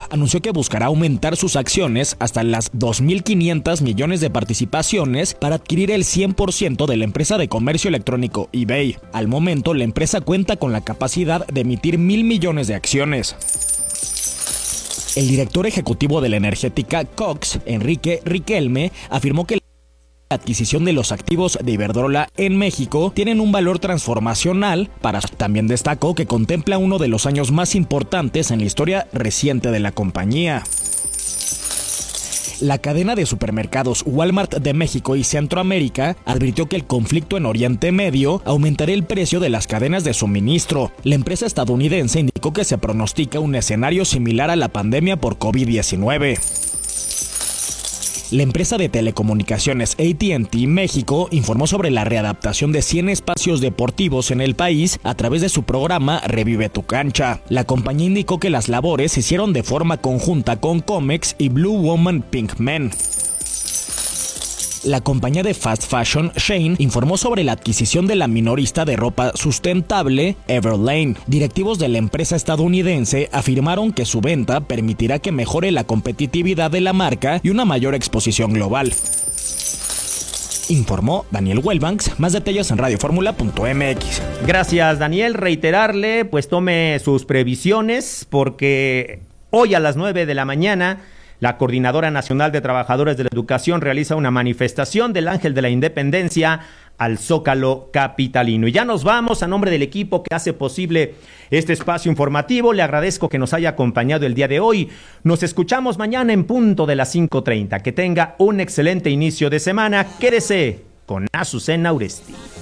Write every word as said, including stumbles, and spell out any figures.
anunció que buscará aumentar sus acciones hasta las dos mil quinientos millones de participaciones para adquirir el cien por ciento de la empresa de comercio electrónico eBay. Al momento, la empresa cuenta con la capacidad de emitir mil millones de acciones. El director ejecutivo de la energética Cox, Enrique Riquelme, afirmó que la adquisición de los activos de Iberdrola en México tienen un valor transformacional. Para también destacó que contempla uno de los años más importantes en la historia reciente de la compañía. La cadena de supermercados Walmart de México y Centroamérica advirtió que el conflicto en Oriente Medio aumentará el precio de las cadenas de suministro. La empresa estadounidense indicó que se pronostica un escenario similar a la pandemia por COVID diecinueve. La empresa de telecomunicaciones A T and T México informó sobre la readaptación de cien espacios deportivos en el país a través de su programa Revive tu cancha. La compañía indicó que las labores se hicieron de forma conjunta con Comex y Blue Woman Pink Men. La compañía de fast fashion Shein informó sobre la adquisición de la minorista de ropa sustentable Everlane. Directivos de la empresa estadounidense afirmaron que su venta permitirá que mejore la competitividad de la marca y una mayor exposición global. Informó Daniel Wellbanks. Más detalles en radio fórmula punto m x. Gracias, Daniel. Reiterarle, pues tome sus previsiones, porque hoy a las nueve de la mañana la Coordinadora Nacional de Trabajadores de la Educación realiza una manifestación del Ángel de la Independencia al Zócalo capitalino. Y ya nos vamos. A nombre del equipo que hace posible este espacio informativo, le agradezco que nos haya acompañado el día de hoy. Nos escuchamos mañana en punto de las cinco treinta. Que tenga un excelente inicio de semana. Quédese con Azucena Uresti.